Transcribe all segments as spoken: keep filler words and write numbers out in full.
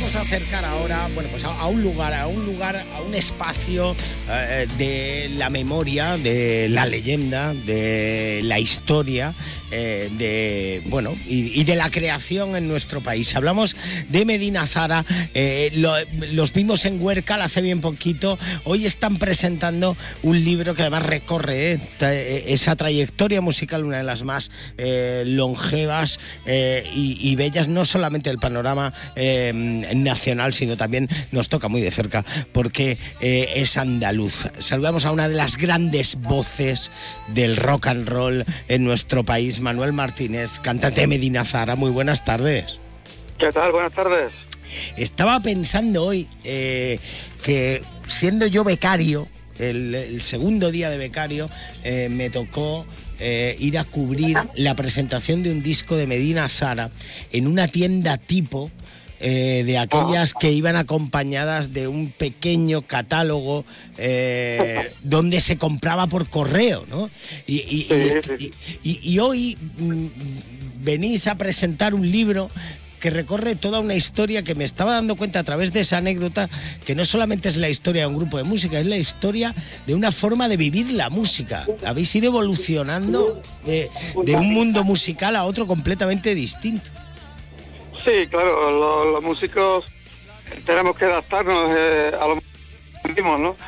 vamos a acercar ahora, bueno, pues a, a un lugar, a un lugar, a un espacio eh, de la memoria, de la leyenda, de la historia, eh, de, bueno, y, y de la creación en nuestro país. Hablamos de Medina Zara, eh, lo, los vimos en Huércal hace bien poquito. Hoy están presentando un libro que además recorre eh, ta, esa trayectoria musical, una de las más eh, longevas eh, y, y bellas, no solamente del panorama eh, nacional, sino también nos toca muy de cerca porque eh, es andaluz. Saludamos a una de las grandes voces del rock and roll en nuestro país, Manuel Martínez, cantante de Medina Zara. Muy buenas tardes. ¿Qué tal? Buenas tardes. Estaba pensando hoy eh, que siendo yo becario, el, el segundo día de becario, eh, me tocó eh, ir a cubrir la presentación de un disco de Medina Zara en una tienda tipo eh, de aquellas que iban acompañadas de un pequeño catálogo eh, donde se compraba por correo, ¿no? Y, y, y, y, y hoy mm, venís a presentar un libro que recorre toda una historia que me estaba dando cuenta a través de esa anécdota, que no solamente es la historia de un grupo de música, es la historia de una forma de vivir la música. Habéis ido evolucionando de, de un mundo musical a otro completamente distinto. Sí, claro, los, los músicos tenemos que adaptarnos eh, a lo que vivimos, ¿no?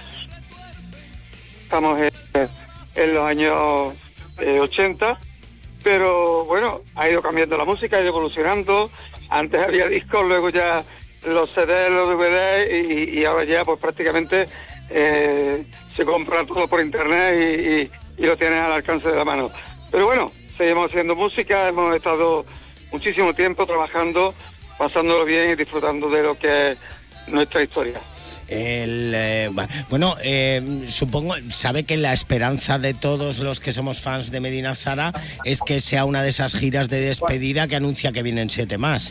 Estamos eh, en los años eh, ochenta, pero bueno, ha ido cambiando la música, ha ido evolucionando. Antes había discos, luego ya los C D, los D V D y, y ahora ya pues prácticamente eh, se compra todo por internet y, y, y lo tienes al alcance de la mano. Pero bueno, seguimos haciendo música, hemos estado muchísimo tiempo trabajando, pasándolo bien y disfrutando de lo que es nuestra historia. El, eh, bueno, eh, supongo, sabe que la esperanza de todos los que somos fans de Medina Zara es que sea una de esas giras de despedida que anuncia que vienen siete más.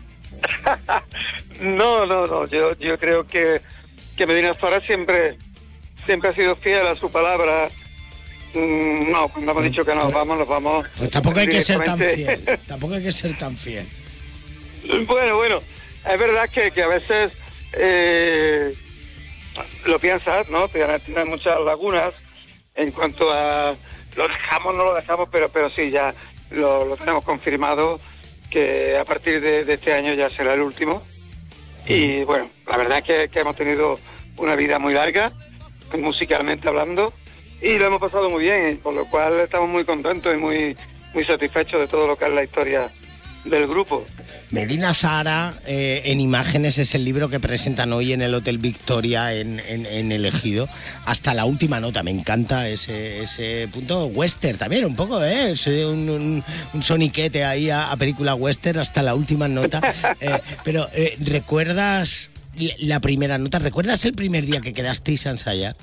No, no, no, yo, yo creo que, que Medina Zara siempre, siempre ha sido fiel a su palabra. Mm, no, cuando hemos dicho que nos vamos, nos vamos. Pues tampoco hay que ser tan fiel, tampoco hay que ser tan fiel. Bueno, bueno, es verdad que, que a veces eh, lo piensas, ¿no? Tienes muchas lagunas en cuanto a lo dejamos, no lo dejamos, pero pero sí, ya lo, lo tenemos confirmado que a partir de, de este año ya será el último. Y bueno, la verdad es que, que hemos tenido una vida muy larga, musicalmente hablando, y lo hemos pasado muy bien, por lo cual estamos muy contentos y muy, muy satisfechos de todo lo que es la historia del grupo. Medina Zara eh, en imágenes es el libro que presentan hoy en el Hotel Victoria en, en, en El Ejido. Hasta la última nota, me encanta ese, ese punto western también, un poco, ¿eh? Soy un, un, un soniquete ahí a, a película western hasta la última nota. Eh, pero, eh, ¿recuerdas la primera nota? ¿Recuerdas el primer día que quedasteis a ensayar?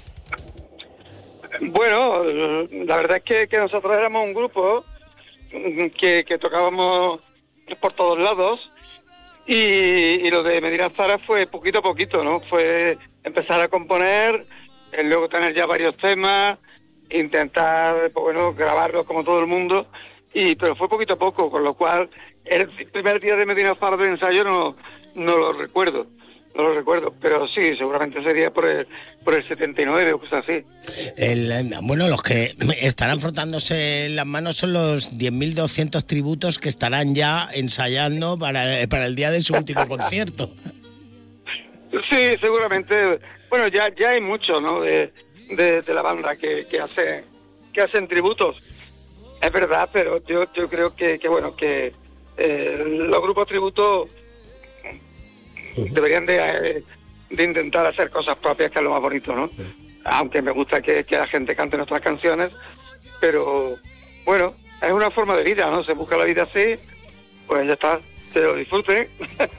Bueno, la verdad es que, que nosotros éramos un grupo que, que tocábamos por todos lados y, y lo de Medina Zara fue poquito a poquito, ¿no? Fue empezar a componer, eh, luego tener ya varios temas, intentar, pues, bueno, grabarlos como todo el mundo, y pero fue poquito a poco, con lo cual el primer día de Medina Zara de ensayo no, no lo recuerdo. No lo recuerdo, pero sí, seguramente sería por el, por el setenta y nueve o cosas así. El, bueno, los que estarán frotándose las manos son los diez mil doscientos tributos que estarán ya ensayando para, para el día de su último concierto. Sí, seguramente. Bueno, ya ya hay mucho, ¿no? De, de, de la banda que, que hace que hacen tributos. Es verdad, pero yo yo creo que, que bueno, que eh, los grupos tributos deberían de, de intentar hacer cosas propias, que es lo más bonito, ¿no? Aunque me gusta que, que la gente cante nuestras canciones, pero bueno, es una forma de vida, ¿no? Se busca la vida así, pues ya está, que lo disfruten.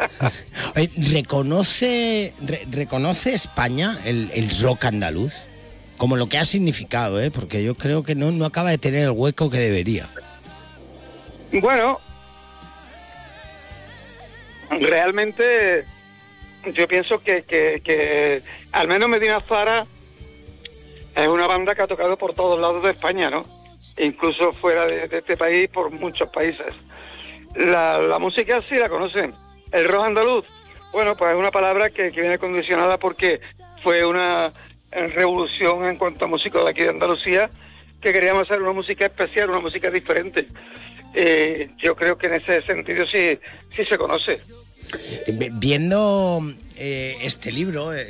¿Reconoce, re, ¿Reconoce España el, el rock andaluz? Como lo que ha significado, ¿eh? Porque yo creo que no, no acaba de tener el hueco que debería. Bueno, realmente yo pienso que, que, que al menos Medina Zara es una banda que ha tocado por todos lados de España, ¿no? Incluso fuera de, de este país, por muchos países. La, la música sí la conocen. El rock andaluz, Bueno, pues es una palabra que, que viene condicionada porque fue una revolución en cuanto a músicos de aquí de Andalucía, que queríamos hacer una música especial, una música diferente. Eh, yo creo que en ese sentido sí, sí se conoce. Viendo eh, este libro, eh,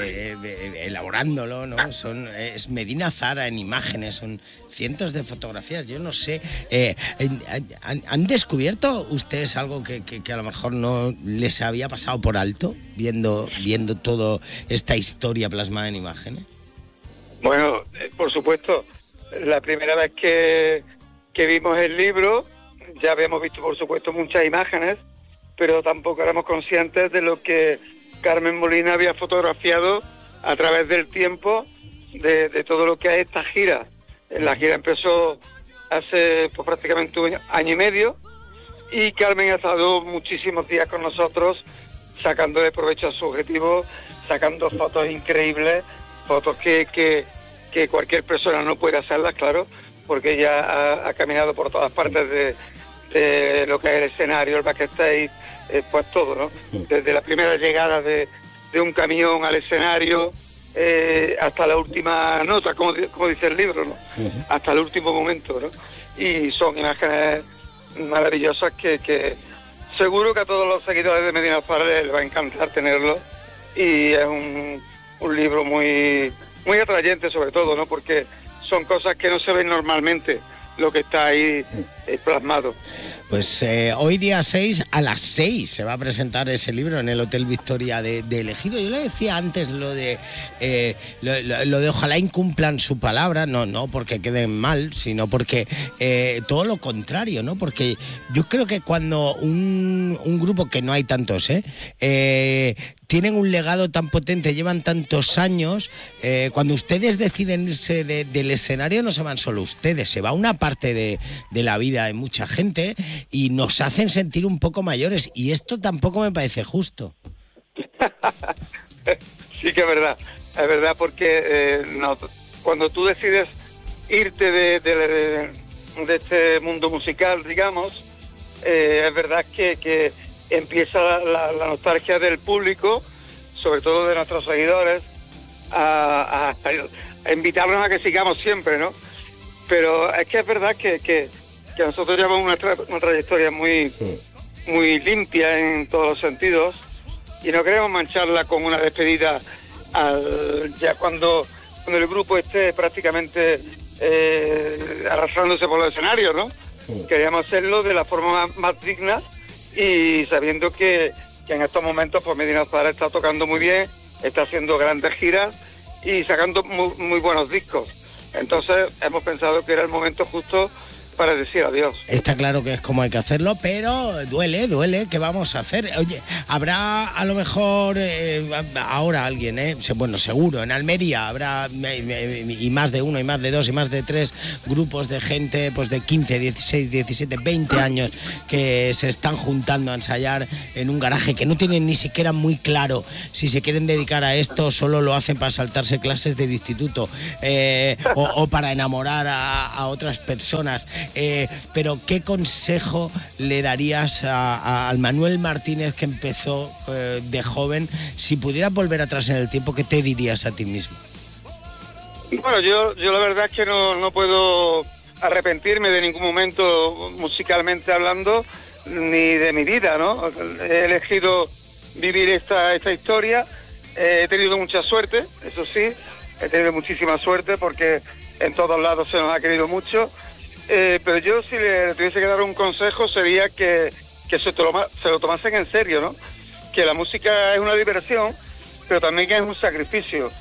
eh, elaborándolo, ¿no? Son, es Medina Zara en imágenes, son cientos de fotografías. Yo no sé, eh, ¿han, ¿han descubierto ustedes algo que, que, que a lo mejor no les había pasado por alto, viendo, viendo toda esta historia plasmada en imágenes? Bueno, eh, por supuesto, la primera vez que, que vimos el libro, ya habíamos visto, por supuesto, muchas imágenes, pero tampoco éramos conscientes de lo que Carmen Molina había fotografiado a través del tiempo de, de todo lo que es esta gira. La gira empezó hace pues, prácticamente un año y medio, y Carmen ha estado muchísimos días con nosotros sacándole provecho a su objetivo, sacando fotos increíbles, fotos que, que, que cualquier persona no puede hacerlas, claro, porque ella ha, ha caminado por todas partes de, de lo que es el escenario, el backstage, eh, pues todo, ¿no? Desde la primera llegada de, de un camión al escenario eh, hasta la última nota, como, como dice el libro, ¿no? Uh-huh. Hasta el último momento, ¿no? Y son imágenes maravillosas que, que seguro que a todos los seguidores de Medina Zara les va a encantar tenerlo, y es un, un libro muy, muy atrayente sobre todo, ¿no? Porque son cosas que no se ven normalmente, lo que está ahí eh, plasmado. Pues eh, hoy día seis, a las seis se va a presentar ese libro en el Hotel Victoria de, de Ejido. Yo le decía antes lo de eh, lo, lo, lo de ojalá incumplan su palabra, no, no porque queden mal, sino porque eh, todo lo contrario, ¿no? Porque yo creo que cuando un, un grupo, que no hay tantos, ¿eh? eh tienen un legado tan potente, llevan tantos años, eh, cuando ustedes deciden irse de, del escenario no se van solo ustedes, se va una parte de, de la vida de mucha gente y nos hacen sentir un poco mayores, y esto tampoco me parece justo. Sí que es verdad, es verdad, porque eh, no, cuando tú decides irte de, de, de este mundo musical, digamos, eh, es verdad que, que empieza la, la, la nostalgia del público, sobre todo de nuestros seguidores, a, a, a invitarnos a que sigamos siempre, ¿no? Pero es que es verdad que, que, que nosotros llevamos una, tra una trayectoria muy, muy limpia en todos los sentidos, y no queremos mancharla con una despedida al, ya cuando, cuando el grupo esté prácticamente eh, arrastrándose por los escenarios, ¿no? Sí. Queríamos hacerlo de la forma más, más digna, y sabiendo que, que en estos momentos pues Medina Zara está tocando muy bien, está haciendo grandes giras y sacando muy, muy buenos discos. Entonces hemos pensado que era el momento justo para decir adiós. Está claro que es como hay que hacerlo, pero duele, duele. ¿Qué vamos a hacer? Oye, habrá a lo mejor eh, ahora alguien, eh, bueno, seguro, en Almería habrá y más de uno, y más de dos, y más de tres grupos de gente pues de quince, dieciséis, diecisiete, veinte años que se están juntando a ensayar en un garaje, que no tienen ni siquiera muy claro si se quieren dedicar a esto o solo lo hacen para saltarse clases del instituto eh, o, o para enamorar a, a otras personas. Eh, pero ¿qué consejo le darías a, a, al Manuel Martínez que empezó eh, de joven? Si pudieras volver atrás en el tiempo, ¿qué te dirías a ti mismo? Bueno, yo, yo la verdad es que no, no puedo arrepentirme de ningún momento, musicalmente hablando, ni de mi vida, ¿no? He elegido vivir esta, esta historia, eh, he tenido mucha suerte, eso sí, he tenido muchísima suerte porque en todos lados se nos ha querido mucho. Eh, pero yo, si le tuviese que dar un consejo, sería que, que se, toma, se lo tomasen en serio, ¿no? Que la música es una diversión, pero también es un sacrificio.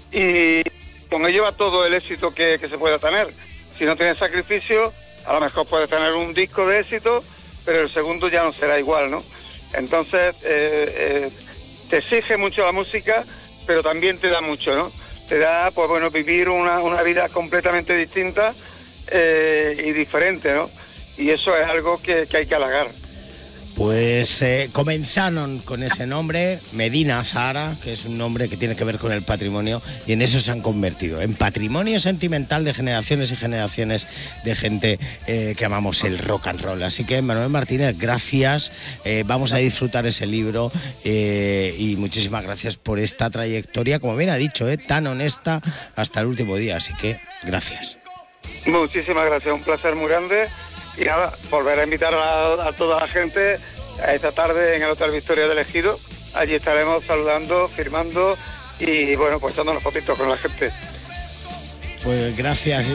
Y con ello va todo el éxito que, que se pueda tener. Si no tienes sacrificio, a lo mejor puedes tener un disco de éxito, pero el segundo ya no será igual, ¿no? Entonces, eh, eh, te exige mucho la música, pero también te da mucho, ¿no? Te da, pues bueno, vivir una, una vida completamente distinta, Eh, y diferente, ¿no? Y eso es algo que, que hay que halagar. Pues eh, comenzaron con ese nombre, Medina Zahara, que es un nombre que tiene que ver con el patrimonio, y en eso se han convertido, en patrimonio sentimental de generaciones y generaciones de gente eh, que amamos el rock and roll. Así que, Manuel Martínez, gracias, eh, vamos a disfrutar ese libro eh, y muchísimas gracias por esta trayectoria, como bien ha dicho, eh, tan honesta hasta el último día. Así que, gracias. Muchísimas gracias, un placer muy grande. Y nada, volver a invitar a, a toda la gente a esta tarde en el Hotel Victoria del Ejido. Allí estaremos saludando, firmando y bueno, pues echándonos fotitos con la gente. Pues gracias.